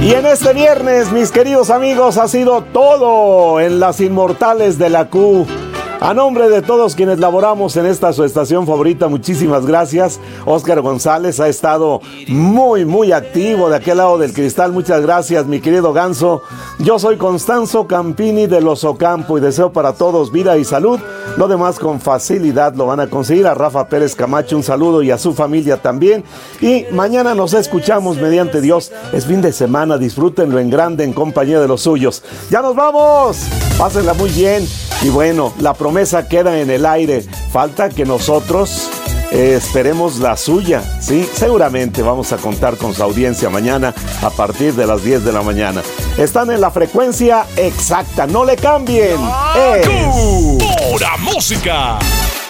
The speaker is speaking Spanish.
Y en este viernes, mis queridos amigos, ha sido todo en Las Inmortales de la Q. A nombre de todos quienes laboramos en esta su estación favorita, muchísimas gracias. Óscar González ha estado muy activo de aquel lado del cristal. Muchas gracias, mi querido Ganso. Yo soy Constanzo Campini de Los Ocampo y deseo para todos vida y salud. Lo demás con facilidad lo van a conseguir. A Rafa Pérez Camacho un saludo y a su familia también. Y mañana nos escuchamos mediante Dios. Es fin de semana, disfrútenlo en grande en compañía de los suyos. ¡Ya nos vamos! Pásenla muy bien. Y bueno, la promesa queda en el aire. Falta que nosotros esperemos la suya, ¿sí? Seguramente vamos a contar con su audiencia mañana a partir de las 10 de la mañana. Están en la frecuencia exacta, no le cambien. ¡Pura música!